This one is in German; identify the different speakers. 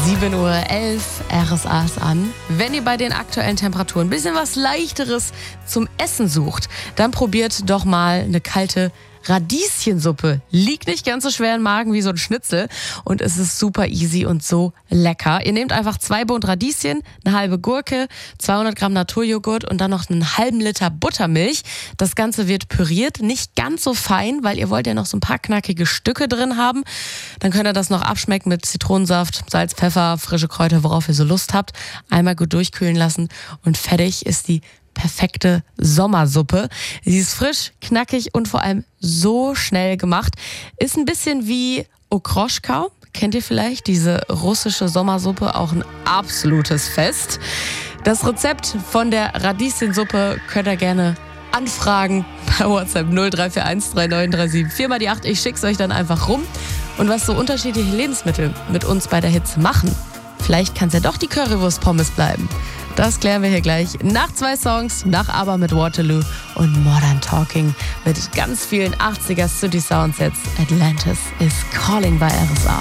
Speaker 1: 7:11 Uhr, RSA ist an. Wenn ihr bei den aktuellen Temperaturen ein bisschen was Leichteres zum Essen sucht, dann probiert doch mal eine kalte Radieschensuppe. Liegt nicht ganz so schwer im Magen wie so ein Schnitzel und es ist super easy und so lecker. Ihr nehmt einfach 2 Bund Radieschen, eine halbe Gurke, 200 Gramm Naturjoghurt und dann noch einen halben Liter Buttermilch. Das Ganze wird püriert, nicht ganz so fein, weil ihr wollt ja noch so ein paar knackige Stücke drin haben. Dann könnt ihr das noch abschmecken mit Zitronensaft, Salz, Pfeffer, frische Kräuter, worauf ihr so Lust habt. Einmal gut durchkühlen lassen und fertig ist die perfekte Sommersuppe. Sie ist frisch, knackig und vor allem so schnell gemacht. Ist ein bisschen wie Okroschka. Kennt ihr vielleicht? Diese russische Sommersuppe, auch ein absolutes Fest. Das Rezept von der Radieschensuppe könnt ihr gerne anfragen bei WhatsApp 0341 3937 4 mal die 8. Ich schick's euch dann einfach rum. Und was so unterschiedliche Lebensmittel mit uns bei der Hitze machen, vielleicht kann es ja doch die Currywurst-Pommes bleiben. Das klären wir hier gleich nach 2 Songs, nach Aber mit Waterloo und Modern Talking mit ganz vielen 80er City Soundsets. Atlantis is calling bei RSA.